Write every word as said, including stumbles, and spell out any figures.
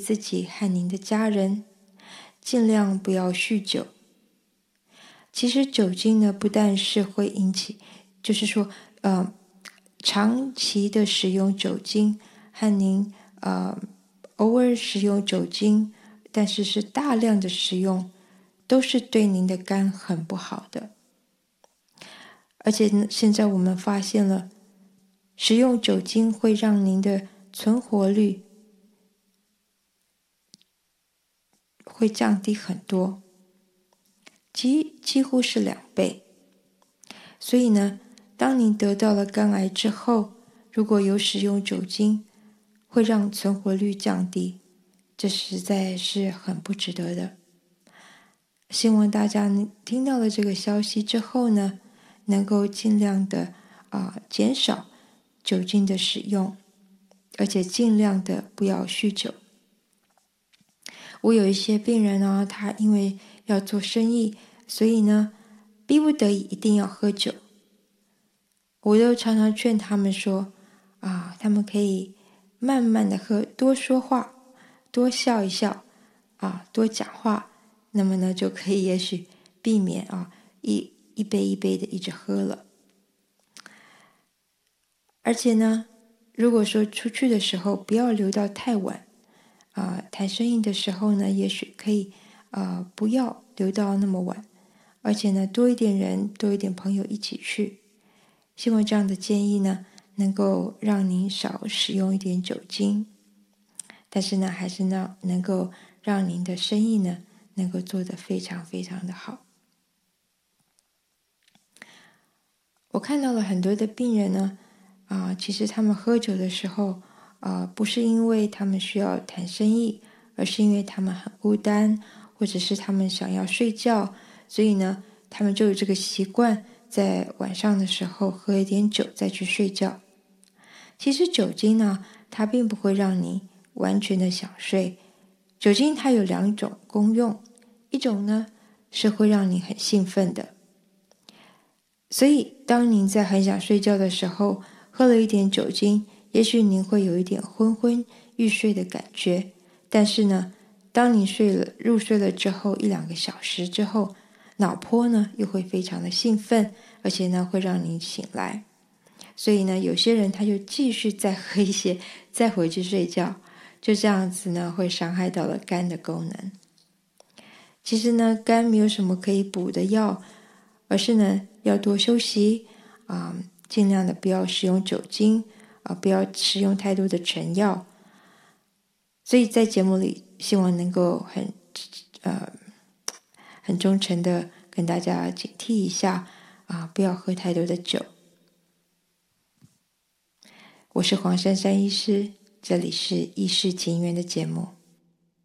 自己和您的家人，尽量不要酗酒。其实酒精呢，不但是会引起，就是说，呃，长期的使用酒精和您呃偶尔使用酒精，但是是大量的使用，都是对您的肝很不好的。而且呢，现在我们发现了，使用酒精会让您的存活率会降低很多，几几乎是两倍。所以呢，当您得到了肝癌之后，如果有使用酒精，会让存活率降低，这实在是很不值得的。希望大家听到了这个消息之后呢，能够尽量的啊、呃、减少酒精的使用，而且尽量的不要酗酒。我有一些病人呢，他因为要做生意，所以呢，逼不得已一定要喝酒。我都常常劝他们说，啊，他们可以慢慢的喝，多说话，多笑一笑，啊，多讲话，那么呢，就可以也许避免啊一一杯一杯的一直喝了。而且呢，如果说出去的时候不要留到太晚，啊、呃，谈生意的时候呢，也许可以啊、呃，不要留到那么晚，而且呢，多一点人，多一点朋友一起去。希望这样的建议呢，能够让您少使用一点酒精，但是呢，还是呢，能够让您的生意呢，能够做得非常非常的好。我看到了很多的病人呢，啊、呃，其实他们喝酒的时候，啊、呃，不是因为他们需要谈生意，而是因为他们很孤单，或者是他们想要睡觉，所以呢，他们就有这个习惯，在晚上的时候喝一点酒再去睡觉。其实酒精呢，它并不会让你完全的想睡。酒精它有两种功用，一种呢是会让你很兴奋的。所以当您在很想睡觉的时候，喝了一点酒精，也许您会有一点昏昏欲睡的感觉。但是呢，当你睡了入睡了之后一两个小时之后，脑波呢又会非常的兴奋，而且呢会让你醒来。所以呢，有些人他就继续再喝一些，再回去睡觉，就这样子呢会伤害到了肝的功能。其实呢，肝没有什么可以补的药，而是呢要多休息啊、呃，尽量的不要使用酒精啊、呃，不要使用太多的成药。所以在节目里，希望能够很呃很忠诚的跟大家警惕一下啊、呃，不要喝太多的酒。我是黄珊珊医师，这里是医师情缘的节目。